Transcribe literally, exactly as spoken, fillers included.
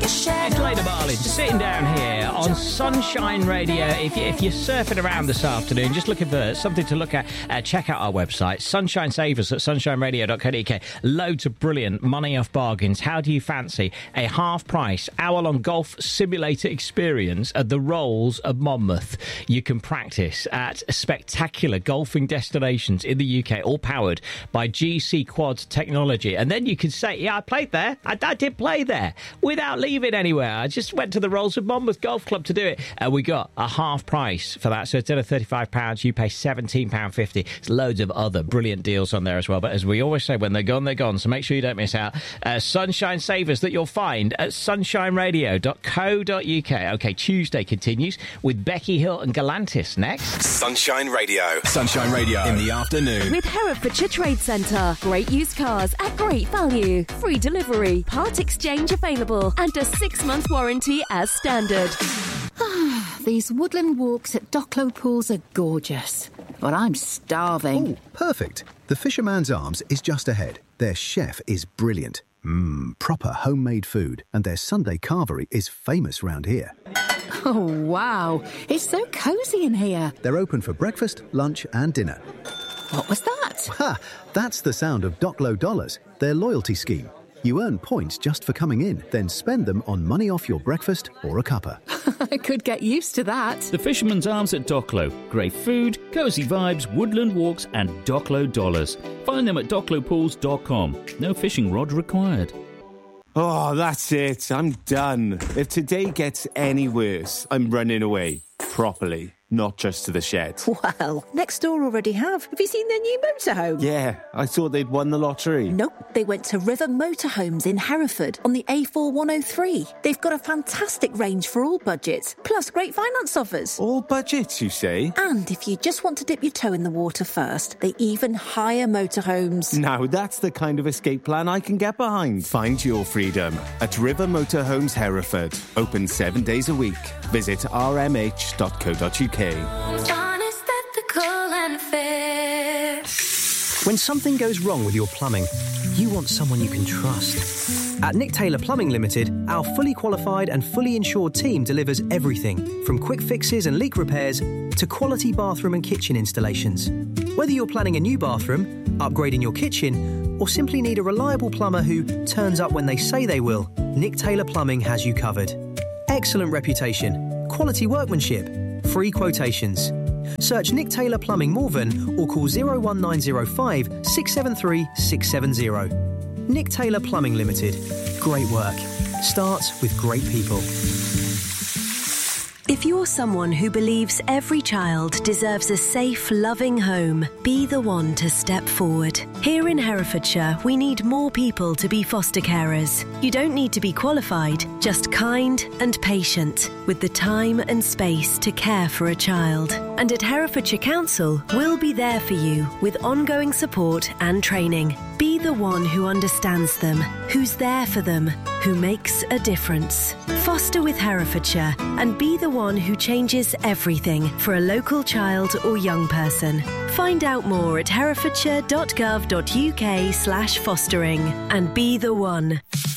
It's Lena Barley sitting down here on Sunshine Radio. If, you, if you're surfing around this afternoon, just looking for something to look at, uh, check out our website, Sunshine Savers at sunshine radio dot co dot uk. Loads of brilliant money off bargains. How do you fancy a half-price, hour-long golf simulator experience at the Rolls of Monmouth? You can practice at spectacular golfing destinations in the U K, all powered by G C Quad technology. And then you can say, yeah, I played there. I, I did play there without leaving anywhere. I just went to the Rolls of Monmouth Golf Club to do it. And we got a half price for that. So instead of thirty-five pounds, you pay seventeen pounds fifty. There's loads of other brilliant deals on there as well. But as we always say, when they're gone, they're gone. So make sure you don't miss out. Uh, Sunshine Savers that you'll find at sunshine radio dot co dot uk. OK, Tuesday continues with Becky Hill and Galantis next. Sunshine Radio. Sunshine Radio in the afternoon. With Herefordshire Trade Centre. Great used cars at great value. Free delivery. Part exchange available. And a six-month warranty as standard. These woodland walks at Docklow Pools are gorgeous. But I'm starving. Oh, perfect. The Fisherman's Arms is just ahead. Their chef is brilliant. Mmm, proper homemade food. And their Sunday carvery is famous round here. Oh, wow. It's so cosy in here. They're open for breakfast, lunch and dinner. What was that? Ha! That's the sound of Docklow Dollars, their loyalty scheme. You earn points just for coming in, then spend them on money off your breakfast or a cuppa. I could get used to that. The Fisherman's Arms at Docklow. Great food, cosy vibes, woodland walks and Docklow dollars. Find them at docklow pools dot com. No fishing rod required. Oh, that's it. I'm done. If today gets any worse, I'm running away. Properly. Not just to the shed. Well, next door already have. Have you seen their new motorhome? Yeah, I thought they'd won the lottery. Nope, they went to River Motorhomes in Hereford on the A four one oh three. They've got a fantastic range for all budgets, plus great finance offers. All budgets, you say? And if you just want to dip your toe in the water first, they even hire motorhomes. Now that's the kind of escape plan I can get behind. Find your freedom at River Motorhomes Hereford. Open seven days a week. Visit r m h dot co dot u k. Honest, ethical and fair. When something goes wrong with your plumbing, you want someone you can trust. At Nick Taylor Plumbing Limited, our fully qualified and fully insured team delivers everything from quick fixes and leak repairs to quality bathroom and kitchen installations. Whether you're planning a new bathroom, upgrading your kitchen, or simply need a reliable plumber who turns up when they say they will, Nick Taylor Plumbing has you covered. Excellent reputation, quality workmanship, free quotations. Search Nick Taylor Plumbing Morven or call oh one nine oh five, six seven three, six seven oh. Nick Taylor Plumbing Limited. Great work. Starts with great people. If you're someone who believes every child deserves a safe, loving home, be the one to step forward. Here in Herefordshire, we need more people to be foster carers. You don't need to be qualified, just kind and patient, with the time and space to care for a child. And at Herefordshire Council, we'll be there for you with ongoing support and training. Be the one who understands them, who's there for them, who makes a difference. Foster with Herefordshire and be the one who changes everything for a local child or young person. Find out more at herefordshire dot gov dot uk slash fostering and be the one.